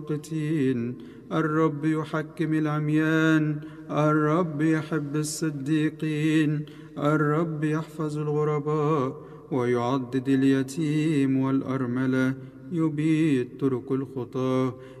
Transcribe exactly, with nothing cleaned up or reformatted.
المقتين. الرب يحكم العميان، الرب يحب الصديقين، الرب يحفظ الغرباء ويعضد اليتيم والأرملة، يبيد طرق الخطاة.